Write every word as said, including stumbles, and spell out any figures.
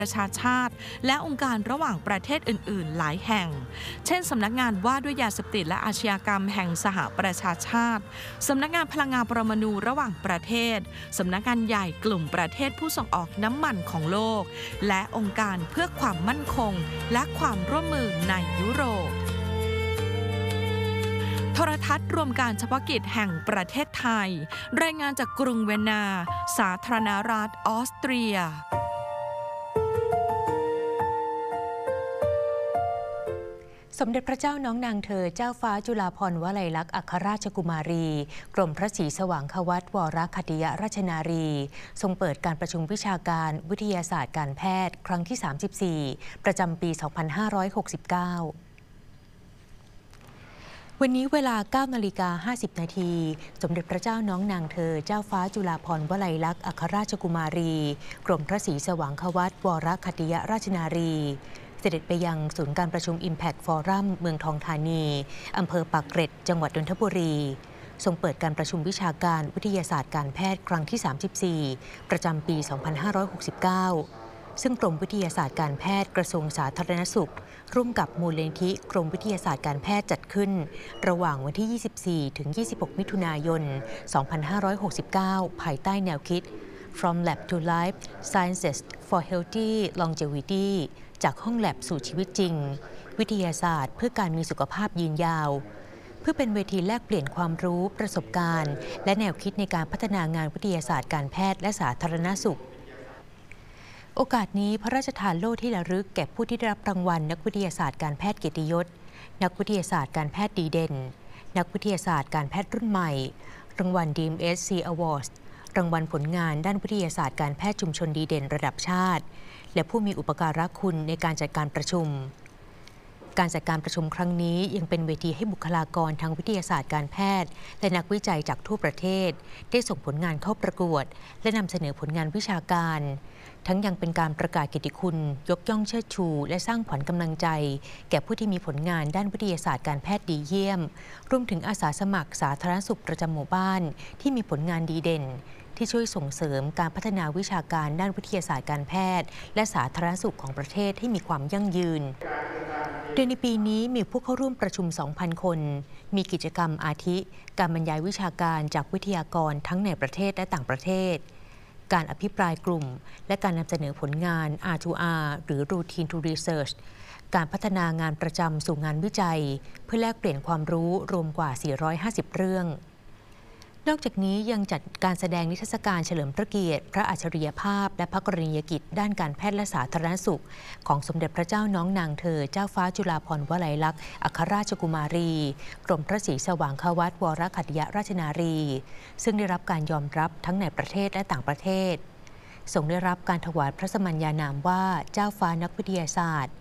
ประชาชาติและองค์การระหว่างประเทศอื่นๆหลายแห่งเช่นสำนักงานว่าด้วยยาเสพติดและอาชญากรรมแห่งสหประชาชาติสำนักงานพลังงานปรมาณูระหว่างประเทศสำนักงานใหญ่กลุ่มประเทศผู้ส่งออกน้ำมันของโลกและองค์การเพื่อความมั่นคงและความร่วมมือในยุโรปโทรทัศน์รวมการเฉพาะกิจแห่งประเทศไทยรายงานจากกรุงเวียนนาสาธารณรัฐออสเตรียสมเด็จพระเจ้าน้องนางเธอเจ้าฟ้าจุฬาภรณ์วลัยลักษณ์อัครราชกุมารีกรมพระศรีสว่างควัตวรคัตติยราชนารีทรงเปิดการประชุมวิชาการวิทยาศาสตร์การแพทย์ครั้งที่สามสิบสี่ประจำปีสองพันห้าร้อยหกสิบเก้าวันนี้เวลา เก้านาฬิกาห้าสิบนาทีสมเด็จพระเจ้าน้องนางเธอเจ้าฟ้าจุฬาภรณ์วลัยลักษณ์อัครราชกุมารีกรมพระศรีสว่างควัตวรคัตติยราชนารีเสด็จไปยังศูนย์การประชุม Impact Forum เมืองทองธานีอำเภอปากเกร็ดจังหวัดนนทบุรีทรงเปิดการประชุมวิชาการวิทยาศาสตร์การแพทย์ครั้งที่สามสิบสี่ประจำปี สองพันห้าร้อยหกสิบเก้า ซึ่งกรมวิทยาศาสตร์การแพทย์กระทรวงสาธารณสุขร่วมกับมูลนิธิกรมวิทยาศาสตร์การแพทย์จัดขึ้นระหว่างวันที่ ยี่สิบสี่ ถึง ยี่สิบหก มิถุนายน สองพันห้าร้อยหกสิบเก้า ภายใต้แนวคิด From Lab to Life Sciences for Healthy Longevity จากห้องแลบสู่ชีวิตจริงวิทยาศาสตร์เพื่อการมีสุขภาพยืนยาวเพื่อเป็นเวทีแลกเปลี่ยนความรู้ประสบการณ์และแนวคิดในการพัฒนางานวิทยาศาสตร์การแพทย์และสาธารณสุขโอกาสนี้พระราชทานโล่ที่ระลึกแก่ผู้ที่ได้รับรางวัลนักวิทยาศาสตร์การแพทย์เกียรติยศนักวิทยาศาสตร์การแพทย์ดีเด่นนักวิทยาศาสตร์การแพทย์รุ่นใหม่รางวัล ดี เอ็ม เอส ซี Awards รางวัลผลงานด้านวิทยาศาสตร์การแพทย์ชุมชนดีเด่นระดับชาติและผู้มีอุปการะคุณในการจัดการประชุมการจัดการประชุมครั้งนี้ยังเป็นเวทีให้บุคลากรทางวิทยาศาสตร์การแพทย์และนักวิจัยจากทั่วประเทศได้ส่งผลงานเข้าประกวดและนำเสนอผลงานวิชาการทั้งยังเป็นการประกาศเกียรติคุณยกย่องเชิดชูและสร้างขวัญกำลังใจแก่ผู้ที่มีผลงานด้านวิทยาศาสตร์การแพทย์ดีเยี่ยมรวมถึงอาสาสมัครสาธารณสุขประจำหมู่บ้านที่มีผลงานดีเด่นที่ช่วยส่งเสริมการพัฒนาวิชาการด้านวิทยาศาสตร์การแพทย์และสาธารณสุขของประเทศให้มีความยั่งยืนโดยในปีนี้มีผู้เข้าร่วมประชุม สองพัน คนมีกิจกรรมอาทิ การบรรยายวิชาการจากวิทยากรทั้งในประเทศและต่างประเทศการอภิปรายกลุ่มและการนำเสนอผลงาน อาร์ ทู อาร์ หรือ Routine to Research การพัฒนางานประจำสู่งานวิจัยเพื่อแลกเปลี่ยนความรู้รวมกว่า สี่ร้อยห้าสิบ เรื่องนอกจากนี้ยังจัดการแสดงนิทรรศการเฉลิมพระเกียรติพระอัจฉริยภาพและพระกรณียกิจด้านการแพทย์และสาธารณสุขของสมเด็จพระเจ้าน้องนางเธอเจ้าฟ้าจุฬาภรณ์วลัยลักษณ์อัครราชกุมารีกรมพระศรีสว่างควัตวรคัตติยราชนารีซึ่งได้รับการยอมรับทั้งในประเทศและต่างประเทศทรงได้รับการถวายพระสมัญญานามว่าเจ้าฟ้านักวิทยาศาสตร์